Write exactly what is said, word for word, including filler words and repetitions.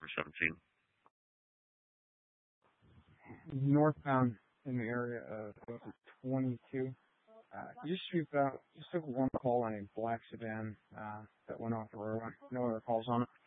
for seventeen. Northbound in the area of twenty-two. Uh, you just sweep out, just took one call on a black sedan uh, that went off the road. No other calls on it.